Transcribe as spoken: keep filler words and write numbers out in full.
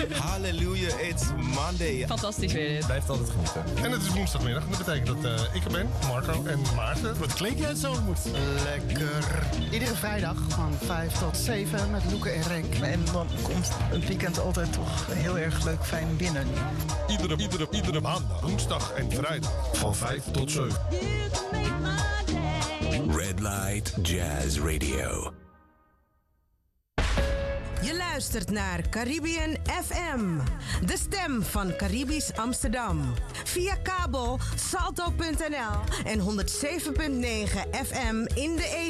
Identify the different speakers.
Speaker 1: Hallelujah, it's Monday.
Speaker 2: Fantastisch weer dit.
Speaker 1: Blijft altijd genieten.
Speaker 3: En het is woensdagmiddag. Dat betekent dat uh, ik er ben, Marco en Maarten. Wat klink jij zo moet?
Speaker 4: Lekker. Iedere vrijdag van vijf tot zeven met Loeke en Renk.
Speaker 5: En dan komt een weekend altijd toch heel erg leuk fijn binnen.
Speaker 3: Iedere, iedere, iedere maandag, woensdag en vrijdag van vijf tot zeven.
Speaker 6: Red Light Jazz Radio.
Speaker 7: Je luistert naar Caribbean F M, de stem van Caribisch Amsterdam. Via kabel salto punt n l en honderdzeven komma negen F M in de